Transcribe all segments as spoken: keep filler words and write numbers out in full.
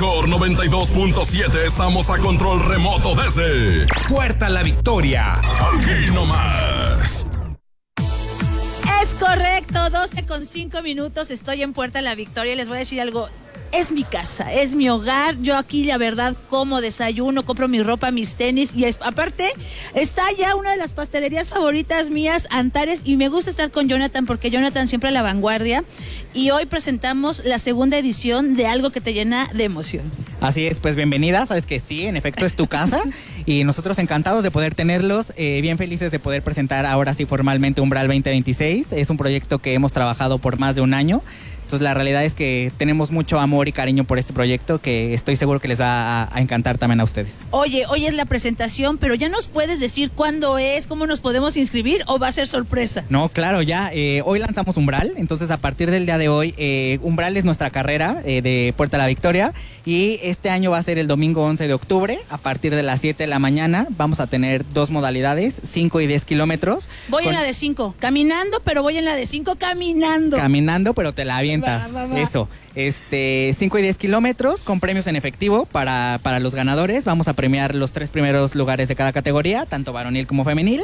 mejor noventa y dos punto siete estamos a control remoto desde Puerta La Victoria. Aquí nomás. Es correcto, doce con cinco minutos, estoy en Puerta La Victoria y les voy a decir algo. Es mi casa, es mi hogar. Yo aquí, la verdad, como desayuno, compro mi ropa, mis tenis. Y es, aparte, está ya una de las pastelerías favoritas mías, Antares. Y me gusta estar con Jonathan porque Jonathan siempre a la vanguardia. Y hoy presentamos la segunda edición de algo que te llena de emoción. Así es, pues bienvenida. Sabes que sí, en efecto es tu casa. Y nosotros encantados de poder tenerlos. Eh, bien felices de poder presentar ahora sí formalmente Umbral veinte veintiséis. Es un proyecto que hemos trabajado por más de un año. Entonces la realidad es que tenemos mucho amor y cariño por este proyecto que estoy seguro que les va a, a encantar también a ustedes. Oye, hoy es la presentación, pero ya nos puedes decir cuándo es, cómo nos podemos inscribir o va a ser sorpresa. No, claro, ya. Eh, hoy lanzamos Umbral, entonces a partir del día de hoy, eh, Umbral es nuestra carrera eh, de Puerta La Victoria y este año va a ser el domingo once de octubre, a partir de las siete de la mañana. Vamos a tener dos modalidades, cinco y diez kilómetros. Voy con... en la de cinco, caminando, pero voy en la de cinco caminando. Caminando, pero te la avientas. Va, va, va. Eso, este, cinco y diez kilómetros con premios en efectivo para, para los ganadores. Vamos a premiar los tres primeros lugares de cada categoría, tanto varonil como femenil.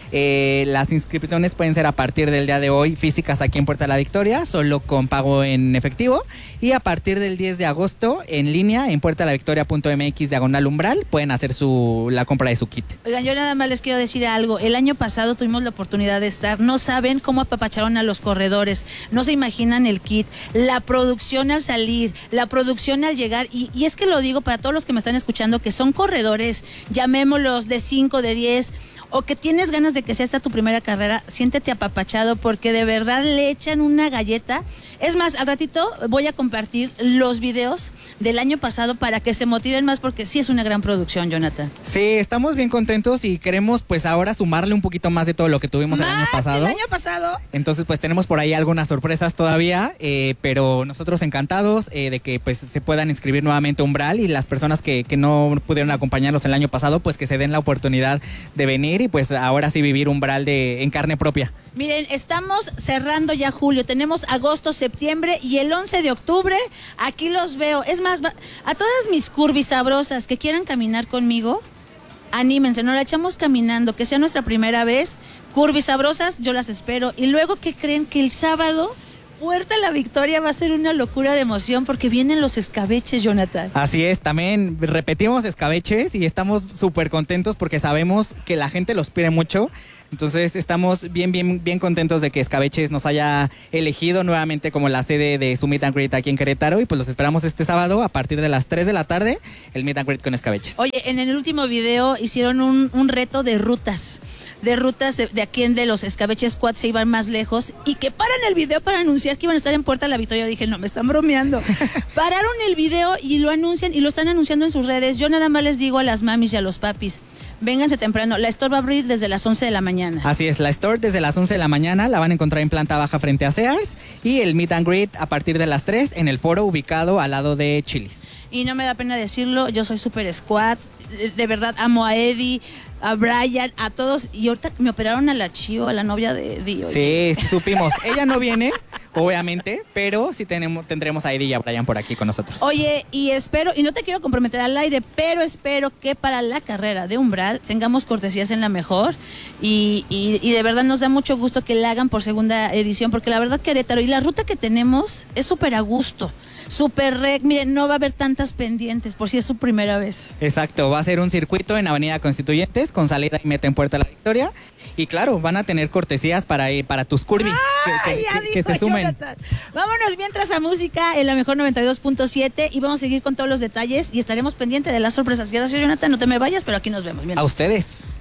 Eh, las inscripciones pueden ser a partir del día de hoy físicas aquí en Puerta La Victoria, solo con pago en efectivo. Y a partir del diez de agosto en línea en puertalavictoria.mx diagonal umbral pueden hacer su, la compra de su kit. Oigan, yo nada más les quiero decir algo. El año pasado tuvimos la oportunidad de estar. No saben cómo apapacharon a los corredores. No se imaginan el kit, la producción al salir, la producción al llegar. Y, y es que lo digo para todos los que me están escuchando que son corredores, llamémoslos de cinco, de diez, o que tienes ganas de que sea esta tu primera carrera, siéntete apapachado porque de verdad le echan una galleta. Es más, al ratito voy a compartir los videos del año pasado para que se motiven más porque sí es una gran producción, Jonathan. Sí, estamos bien contentos y queremos pues ahora sumarle un poquito más de todo lo que tuvimos ¿Más el año pasado. el año pasado? Entonces pues tenemos por ahí algunas sorpresas todavía, eh, pero nosotros encantados eh, de que pues se puedan inscribir nuevamente a Umbral y las personas que, que no pudieron acompañarnos el año pasado pues que se den la oportunidad de venir y pues ahora sí vivir Umbral de, en carne propia. Miren, estamos cerrando ya julio, tenemos agosto, septiembre y el once de octubre, aquí los veo. Es más, a todas mis curvis sabrosas que quieran caminar conmigo, anímense, nos la echamos caminando, que sea nuestra primera vez. Curvis sabrosas, yo las espero. Y luego, ¿qué creen? Que el sábado Puerta La Victoria va a ser una locura de emoción porque vienen los escabeches, Jonathan. Así es, también repetimos escabeches y estamos súper contentos porque sabemos que la gente los pide mucho. Entonces estamos bien, bien, bien contentos de que Escabeches nos haya elegido nuevamente como la sede de su Meet and Greet aquí en Querétaro y pues los esperamos este sábado a partir de las tres de la tarde, el Meet and Greet con Escabeches. Oye, en el último video hicieron un, un reto de rutas, de rutas de, de aquí en de los Escabeches Squad se iban más lejos y que paran el video para anunciar que iban a estar en Puerta La Victoria. Yo dije, no, me están bromeando. Pararon el video y lo anuncian y lo están anunciando en sus redes. Yo nada más les digo a las mamis y a los papis, vénganse temprano, la store va a abrir desde las once de la mañana. Así es, la store desde las once de la mañana la van a encontrar en planta baja frente a Sears y el Meet and Greet a partir de las tres en el foro ubicado al lado de Chili's. Y no me da pena decirlo, yo soy super squad, de, de verdad amo a Eddie, a Brian, a todos, y ahorita me operaron a la Chio, a la novia de Eddie. Sí, sí, supimos, ella no viene, obviamente, pero sí tenemos, tendremos a Eddie y a Brian por aquí con nosotros. Oye, y espero, y no te quiero comprometer al aire, pero espero que para la carrera de Umbral tengamos cortesías en la mejor, y, y, y de verdad nos da mucho gusto que la hagan por segunda edición, porque la verdad Querétaro, y la ruta que tenemos es súper a gusto. Super rec, miren, no va a haber tantas pendientes por si es su primera vez. Exacto, va a ser un circuito en Avenida Constituyentes con salida y meta en Puerta La Victoria y claro, van a tener cortesías para, para tus curvis Ay, que, que, que se sumen. Jonathan. Vámonos mientras a música en la mejor noventa y dos punto siete y vamos a seguir con todos los detalles y estaremos pendientes de las sorpresas. Gracias, Jonathan, no te me vayas, pero aquí nos vemos. Mientras. A ustedes.